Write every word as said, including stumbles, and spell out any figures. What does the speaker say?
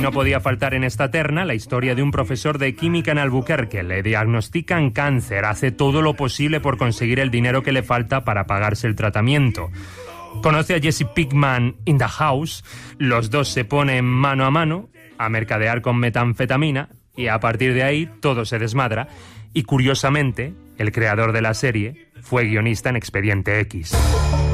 no podía faltar en esta terna la historia de un profesor de química en Albuquerque. Le diagnostican cáncer, hace todo lo posible por conseguir el dinero que le falta para pagarse el tratamiento. Conoce a Jesse Pinkman in the house, los dos se ponen mano a mano a mercadear con metanfetamina y a partir de ahí todo se desmadra. Y curiosamente, el creador de la serie fue guionista en Expediente X.